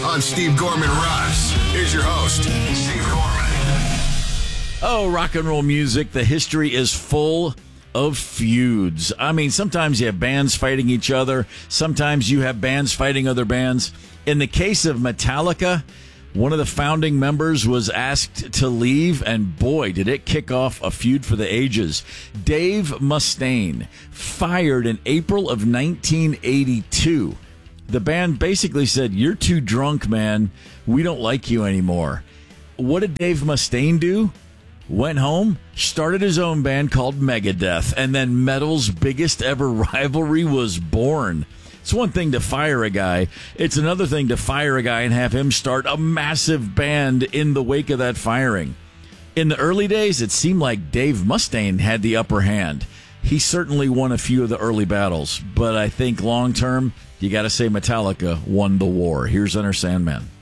on Steve Gorman Rocks. Here's your host, Steve Gorman. Oh, rock and roll music. The history is full of feuds. I mean, sometimes you have bands fighting each other. Sometimes you have bands fighting other bands. In the case of Metallica, one of the founding members was asked to leave, and boy, did it kick off a feud for the ages. Dave Mustaine, fired in April of 1982. The band basically said, "You're too drunk, man. We don't like you anymore." What did Dave Mustaine do? Went home, started his own band called Megadeth, and then metal's biggest ever rivalry was born. It's one thing to fire a guy. It's another thing to fire a guy and have him start a massive band in the wake of that firing. In the early days, it seemed like Dave Mustaine had the upper hand. He certainly won a few of the early battles, but I think long term, you got to say Metallica won the war. Here's Enter Sandman.